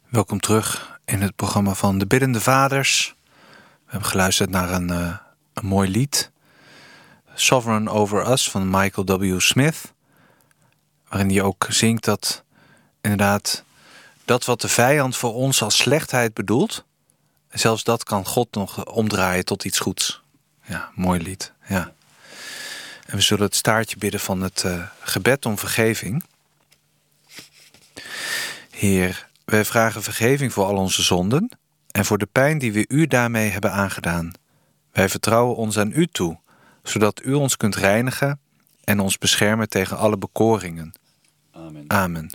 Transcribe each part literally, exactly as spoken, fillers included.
Welkom terug in het programma van De Biddende Vaders. We hebben geluisterd naar een, uh, een mooi lied. Sovereign Over Us van Michael W. Smith. Waarin hij ook zingt dat inderdaad dat wat de vijand voor ons als slechtheid bedoelt, zelfs dat kan God nog omdraaien tot iets goeds. Ja, mooi lied. Ja. En we zullen het staartje bidden van het uh, gebed om vergeving. Heer, wij vragen vergeving voor al onze zonden en voor de pijn die we u daarmee hebben aangedaan. Wij vertrouwen ons aan u toe, zodat u ons kunt reinigen en ons beschermen tegen alle bekoringen. Amen. Amen.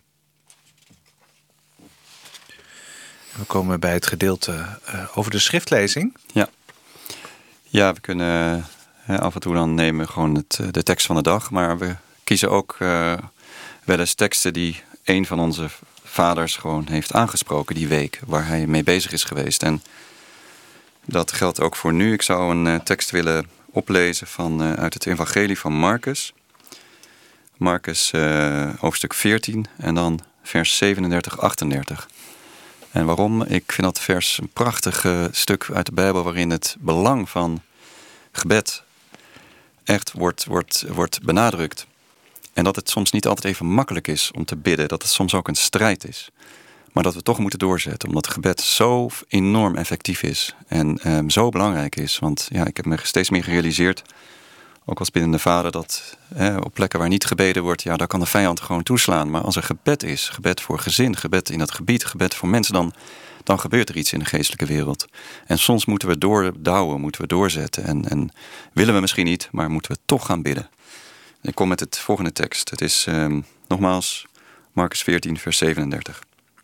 We komen bij het gedeelte uh, over de schriftlezing. Ja, ja we kunnen uh, af en toe dan nemen gewoon het, de tekst van de dag. Maar we kiezen ook uh, wel eens teksten die een van onze vaders gewoon heeft aangesproken die week, waar hij mee bezig is geweest. En dat geldt ook voor nu. Ik zou een uh, tekst willen oplezen van, uh, uit het evangelie van Marcus. Marcus uh, hoofdstuk veertien en dan vers zevenendertig, achtendertig. En waarom? Ik vind dat vers een prachtig uh, stuk uit de Bijbel waarin het belang van gebed echt wordt, wordt, wordt benadrukt. En dat het soms niet altijd even makkelijk is om te bidden. Dat het soms ook een strijd is. Maar dat we toch moeten doorzetten. Omdat gebed zo enorm effectief is. En um, zo belangrijk is. Want ja, ik heb me steeds meer gerealiseerd, ook als biddende vader, dat eh, op plekken waar niet gebeden wordt, ja, daar kan de vijand gewoon toeslaan. Maar als er gebed is, gebed voor gezin, gebed in dat gebied, gebed voor mensen, dan, dan gebeurt er iets in de geestelijke wereld. En soms moeten we doordouwen, moeten we doorzetten. En, en willen we misschien niet, maar moeten we toch gaan bidden. Ik kom met het volgende tekst. Het is uh, nogmaals Marcus veertien, vers zevenendertig.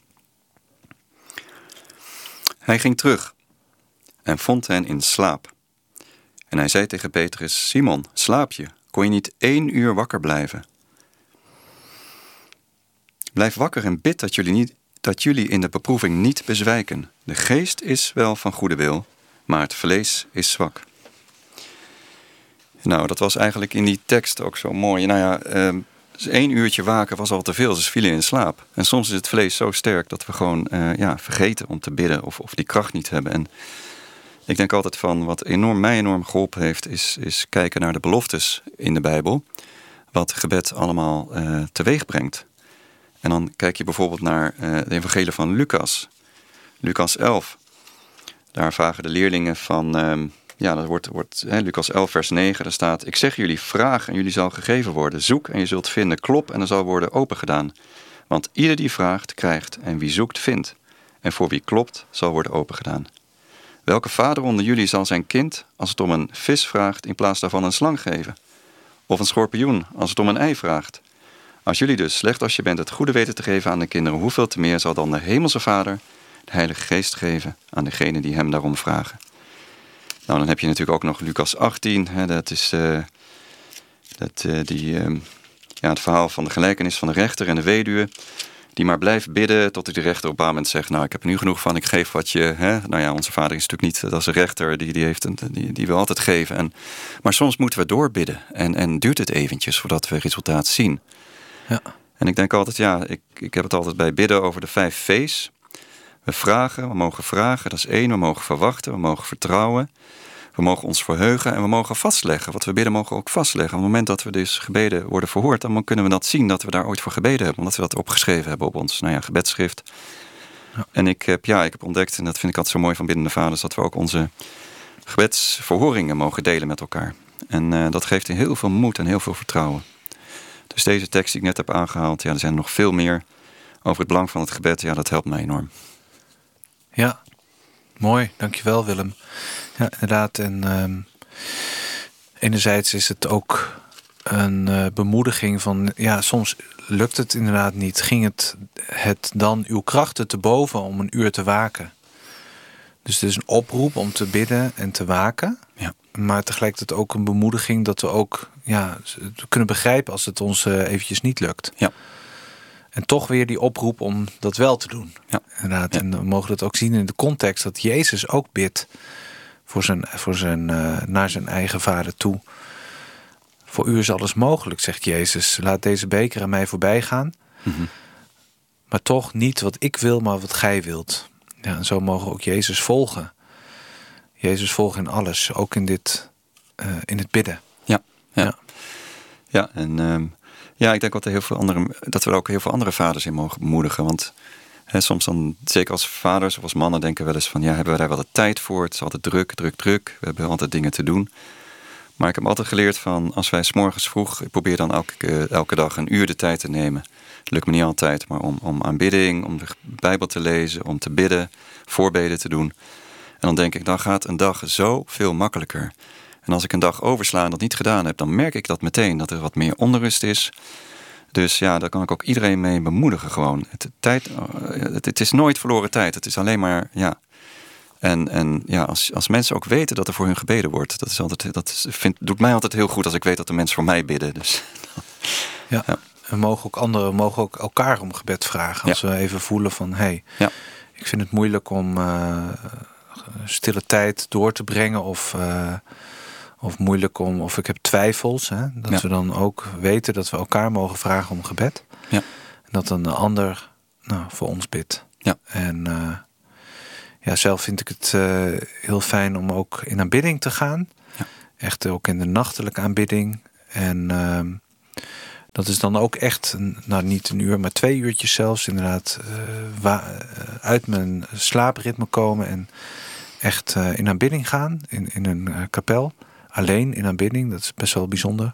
Hij ging terug en vond hen in slaap. En hij zei tegen Petrus: Simon, slaap je? Kon je niet één uur wakker blijven? Blijf wakker en bid dat jullie, niet, dat jullie in de beproeving niet bezwijken. De geest is wel van goede wil, maar het vlees is zwak. Nou, dat was eigenlijk in die tekst ook zo mooi. Nou ja, eh, dus één uurtje waken was al te veel, dus vielen in slaap. En soms is het vlees zo sterk dat we gewoon uh, ja, vergeten om te bidden of, of die kracht niet hebben. En ik denk altijd van, wat enorm, mij enorm geholpen heeft, is, is kijken naar de beloftes in de Bijbel. Wat gebed allemaal uh, teweeg brengt. En dan kijk je bijvoorbeeld naar uh, de evangelie van Lucas. Lucas elf. Daar vragen de leerlingen van, Uh, Ja, dat wordt, wordt hè, Lucas elf vers negen, daar staat: Ik zeg jullie, vraag en jullie zal gegeven worden. Zoek en je zult vinden. Klop en er zal worden opengedaan. Want ieder die vraagt, krijgt. En wie zoekt, vindt. En voor wie klopt, zal worden opengedaan. Welke vader onder jullie zal zijn kind, als het om een vis vraagt, in plaats daarvan een slang geven? Of een schorpioen, als het om een ei vraagt? Als jullie dus, slecht als je bent, het goede weten te geven aan de kinderen, hoeveel te meer zal dan de hemelse Vader de Heilige Geest geven aan degenen die hem daarom vragen? Nou, dan heb je natuurlijk ook nog Lucas achttien. Hè, dat is uh, dat, uh, die, uh, ja, het verhaal van de gelijkenis van de rechter en de weduwe. Die maar blijft bidden tot de rechter op een moment zegt: Nou, ik heb er nu genoeg van, ik geef wat je. Hè. Nou ja, onze vader is natuurlijk niet, dat is een rechter, die, die, heeft een, die, die wil altijd geven. En, maar soms moeten we doorbidden. En, en duurt het eventjes voordat we resultaat zien. Ja. En ik denk altijd, ja, ik, ik heb het altijd bij bidden over de vijf V's. We vragen, we mogen vragen, dat is één. We mogen verwachten, we mogen vertrouwen. We mogen ons verheugen en we mogen vastleggen. Wat we bidden mogen we ook vastleggen. Op het moment dat we dus gebeden worden verhoord, dan kunnen we dat zien dat we daar ooit voor gebeden hebben. Omdat we dat opgeschreven hebben op ons nou ja, gebedsschrift. Ja. En ik heb, ja, ik heb ontdekt, en dat vind ik altijd zo mooi van biddende vaders, dat we ook onze gebedsverhoringen mogen delen met elkaar. En uh, dat geeft heel veel moed en heel veel vertrouwen. Dus deze tekst die ik net heb aangehaald, ja, er zijn er nog veel meer over het belang van het gebed. Ja, dat helpt mij enorm. Ja, mooi. Dankjewel, Willem. Ja, inderdaad. En um, enerzijds is het ook een uh, bemoediging van, ja, soms lukt het inderdaad niet. Ging het, het dan uw krachten te boven om een uur te waken? Dus het is een oproep om te bidden en te waken. Ja. Maar tegelijkertijd ook een bemoediging dat we ook ja, kunnen begrijpen als het ons uh, eventjes niet lukt. Ja. En toch weer die oproep om dat wel te doen. Ja. Inderdaad. Ja. En we mogen dat ook zien in de context dat Jezus ook bidt voor zijn, voor zijn, uh, naar zijn eigen vader toe. Voor u is alles mogelijk, zegt Jezus. Laat deze beker aan mij voorbij gaan. Mm-hmm. Maar toch niet wat ik wil, maar wat gij wilt. Ja, en zo mogen we ook Jezus volgen. Jezus volgen in alles, ook in dit, uh, in het bidden. Ja, ja. ja. ja en um, ja, ik denk dat, er heel veel andere, dat we er ook heel veel andere vaders in mogen bemoedigen. Want hè, soms dan, zeker als vaders of als mannen, denken we wel eens van, ja, hebben we daar wel de tijd voor? Het is altijd druk, druk, druk. We hebben altijd dingen te doen. Maar ik heb altijd geleerd van, als wij 's morgens vroeg, ik probeer dan elke, elke dag een uur de tijd te nemen. Het lukt me niet altijd, maar om, om aanbidding, om de Bijbel te lezen, om te bidden, voorbeden te doen. En dan denk ik, dan gaat een dag zo veel makkelijker. En als ik een dag oversla en dat niet gedaan heb, dan merk ik dat meteen, dat er wat meer onrust is. Dus ja, daar kan ik ook iedereen mee bemoedigen gewoon. Het, tijd, het, het is nooit verloren tijd, het is alleen maar, ja... En, en ja, als, als mensen ook weten dat er voor hun gebeden wordt, dat, is altijd, dat vind, doet mij altijd heel goed als ik weet dat de mensen voor mij bidden. Dus, ja, ja. We mogen ook anderen, we mogen ook elkaar om gebed vragen. Als ja. we even voelen van, hé, hey, ja. ik vind het moeilijk om uh, stille tijd door te brengen. Of, uh, of moeilijk om, of ik heb twijfels. Hè, dat ja. we dan ook weten dat we elkaar mogen vragen om gebed. Ja. En dat een ander nou, voor ons bidt. Ja. En... Uh, Ja, zelf vind ik het uh, heel fijn om ook in aanbidding te gaan. Ja. Echt ook in de nachtelijke aanbidding. En uh, dat is dan ook echt, een, nou niet een uur, maar twee uurtjes zelfs. Inderdaad, uh, wa- uit mijn slaapritme komen en echt uh, in aanbidding gaan. In, in een uh, kapel. Alleen in aanbidding, dat is best wel bijzonder.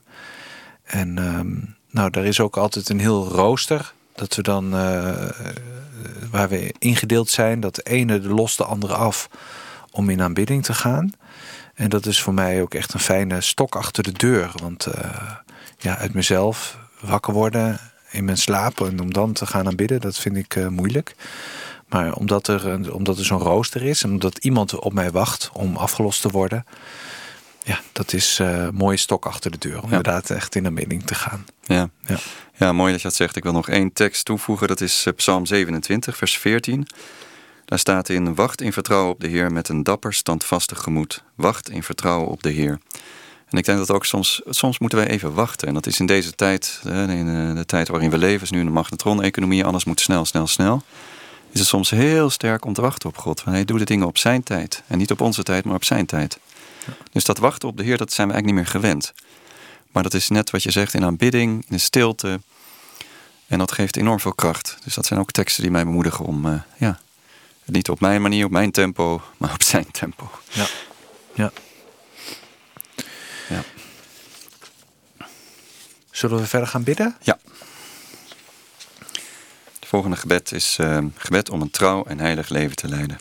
En um, nou, daar is ook altijd een heel rooster. Dat we dan... Uh, waar we ingedeeld zijn, dat de ene de lost de andere af om in aanbidding te gaan. En dat is voor mij ook echt een fijne stok achter de deur. Want uh, ja, uit mezelf wakker worden in mijn slaap en om dan te gaan aanbidden, dat vind ik uh, moeilijk. Maar omdat er, een, omdat er zo'n rooster is en omdat iemand op mij wacht om afgelost te worden, ja, dat is uh, een mooie stok achter de deur om ja. inderdaad echt in aanbidding te gaan. Ja. Ja. Ja, mooi dat je dat zegt. Ik wil nog één tekst toevoegen. Dat is Psalm zevenentwintig, vers veertien. Daar staat in: wacht in vertrouwen op de Heer met een dapper, standvastig gemoed. Wacht in vertrouwen op de Heer. En ik denk dat ook soms, soms moeten wij even wachten. En dat is in deze tijd, in de tijd waarin we leven, is nu een magnetron-economie, alles moet snel, snel, snel. Is het soms heel sterk om te wachten op God. Want hij doet de dingen op zijn tijd. En niet op onze tijd, maar op zijn tijd. Ja. Dus dat wachten op de Heer, dat zijn we eigenlijk niet meer gewend. Maar dat is net wat je zegt in aanbidding, in stilte. En dat geeft enorm veel kracht. Dus dat zijn ook teksten die mij bemoedigen om... Uh, ja, niet op mijn manier, op mijn tempo, maar op zijn tempo. Ja, ja. ja. Zullen we verder gaan bidden? Ja. Het volgende gebed is uh, gebed om een trouw en heilig leven te leiden.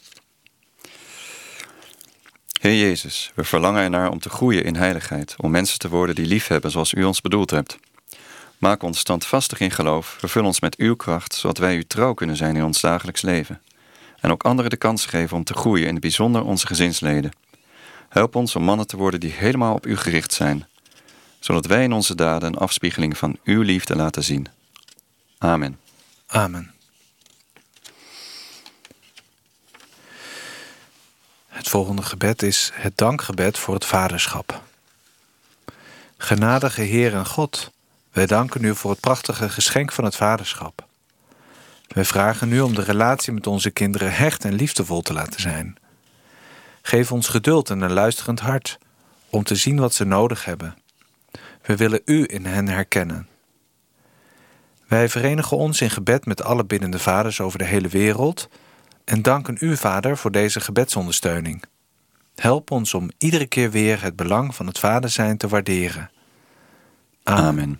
Heer Jezus, we verlangen ernaar om te groeien in heiligheid, om mensen te worden die lief hebben zoals u ons bedoeld hebt. Maak ons standvastig in geloof, vervul ons met uw kracht, zodat wij u trouw kunnen zijn in ons dagelijks leven. En ook anderen de kans geven om te groeien, in het bijzonder onze gezinsleden. Help ons om mannen te worden die helemaal op u gericht zijn, zodat wij in onze daden een afspiegeling van uw liefde laten zien. Amen. Amen. Het volgende gebed is het dankgebed voor het vaderschap. Genadige Heer en God, wij danken u voor het prachtige geschenk van het vaderschap. Wij vragen u om de relatie met onze kinderen hecht en liefdevol te laten zijn. Geef ons geduld en een luisterend hart om te zien wat ze nodig hebben. We willen u in hen herkennen. Wij verenigen ons in gebed met alle biddende vaders over de hele wereld en danken u, Vader, voor deze gebedsondersteuning. Help ons om iedere keer weer het belang van het vader zijn te waarderen. Amen. Amen.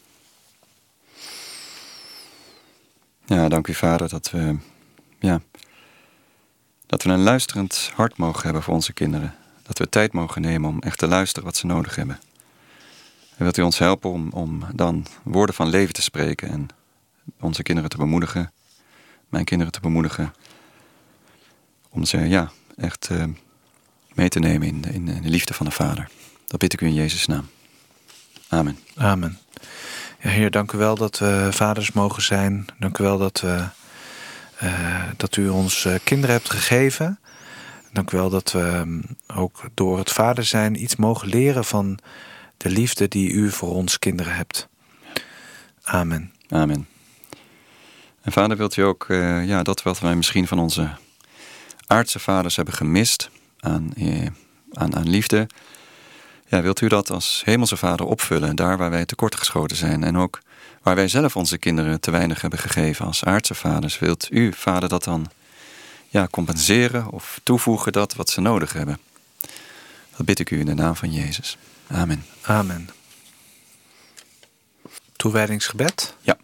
Ja, dank u, Vader, dat we, ja, dat we een luisterend hart mogen hebben voor onze kinderen. Dat we tijd mogen nemen om echt te luisteren wat ze nodig hebben. En wilt u ons helpen om, om dan woorden van leven te spreken en onze kinderen te bemoedigen, mijn kinderen te bemoedigen, om ze ja, echt uh, mee te nemen in, in, in de liefde van de Vader. Dat bid ik u in Jezus' naam. Amen. Amen. Ja, Heer, dank u wel dat we vaders mogen zijn. Dank u wel dat, we, uh, dat u ons uh, kinderen hebt gegeven. Dank u wel dat we um, ook door het vader zijn iets mogen leren van de liefde die u voor ons kinderen hebt. Amen. Amen. En Vader, wilt u ook uh, ja, dat wat wij misschien van onze aardse vaders hebben gemist aan, uh, aan, aan liefde. Ja, wilt u dat als hemelse Vader opvullen, daar waar wij tekortgeschoten zijn. En ook waar wij zelf onze kinderen te weinig hebben gegeven als aardse vaders. Wilt u, Vader, dat dan ja, compenseren of toevoegen dat wat ze nodig hebben. Dat bid ik u in de naam van Jezus. Amen. Amen. Toewijdingsgebed? Ja.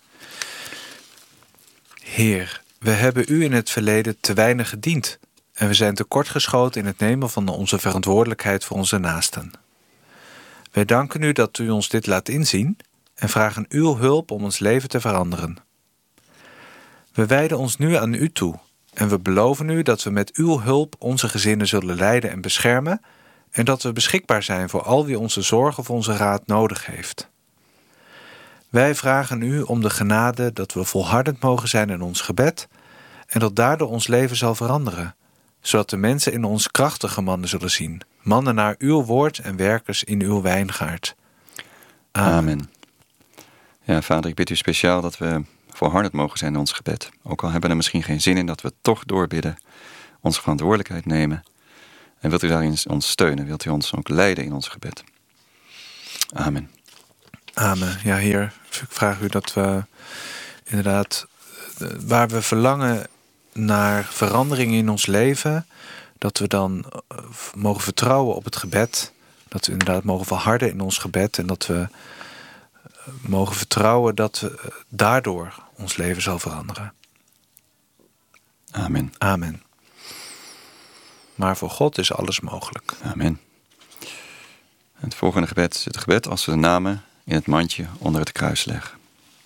Heer, we hebben u in het verleden te weinig gediend en we zijn tekortgeschoten in het nemen van onze verantwoordelijkheid voor onze naasten. Wij danken u dat u ons dit laat inzien en vragen uw hulp om ons leven te veranderen. We wijden ons nu aan u toe en we beloven u dat we met uw hulp onze gezinnen zullen leiden en beschermen en dat we beschikbaar zijn voor al wie onze zorg of onze raad nodig heeft. Wij vragen u om de genade dat we volhardend mogen zijn in ons gebed en dat daardoor ons leven zal veranderen, zodat de mensen in ons krachtige mannen zullen zien, mannen naar uw woord en werkers in uw wijngaard. Amen. Amen. Ja, Vader, ik bid u speciaal dat we volhardend mogen zijn in ons gebed. Ook al hebben we er misschien geen zin in, dat we toch doorbidden, onze verantwoordelijkheid nemen. En wilt u daarin ons steunen, wilt u ons ook leiden in ons gebed. Amen. Amen. Ja, Heer, ik vraag u dat we inderdaad, waar we verlangen naar verandering in ons leven, dat we dan mogen vertrouwen op het gebed. Dat we inderdaad mogen verharden in ons gebed en dat we mogen vertrouwen dat we daardoor ons leven zal veranderen. Amen. Amen. Maar voor God is alles mogelijk. Amen. Het volgende gebed is het gebed als we de namen in het mandje onder het kruis leggen.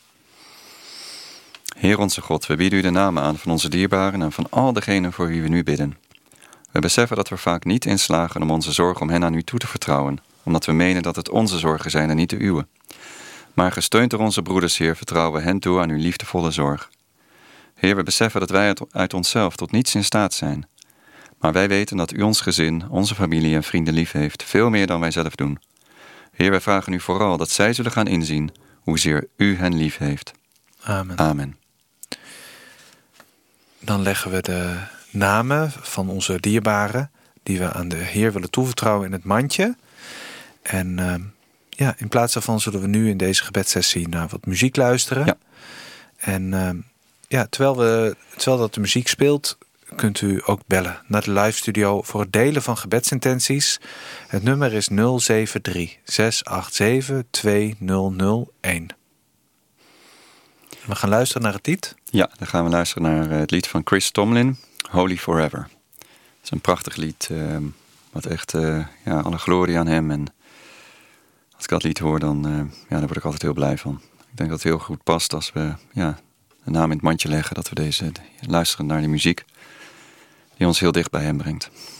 Heer onze God, we bieden u de namen aan van onze dierbaren en van al degenen voor wie we nu bidden. We beseffen dat we vaak niet inslagen om onze zorg om hen aan u toe te vertrouwen, omdat we menen dat het onze zorgen zijn en niet de uwe. Maar gesteund door onze broeders, Heer, vertrouwen we hen toe aan uw liefdevolle zorg. Heer, we beseffen dat wij uit onszelf tot niets in staat zijn. Maar wij weten dat u ons gezin, onze familie en vrienden lief heeft, veel meer dan wij zelf doen. Heer, wij vragen u vooral dat zij zullen gaan inzien hoezeer u hen lief heeft. Amen. Amen. Dan leggen we de namen van onze dierbaren die we aan de Heer willen toevertrouwen in het mandje. En uh, ja, in plaats daarvan zullen we nu in deze gebedssessie naar wat muziek luisteren. Ja. En uh, ja, terwijl, we, terwijl dat de muziek speelt, kunt u ook bellen naar de live studio voor het delen van gebedsintenties. Het nummer is nul zeven drie zes acht zeven twee nul nul een. We gaan luisteren naar het lied. Ja, dan gaan we luisteren naar het lied van Chris Tomlin, Holy Forever. Het is een prachtig lied, uh, wat echt, uh, ja, alle glorie aan hem. En als ik dat lied hoor, dan, uh, ja, daar word ik altijd heel blij van. Ik denk dat het heel goed past als we ja, de naam in het mandje leggen, dat we deze luisteren naar de muziek die ons heel dicht bij hem brengt.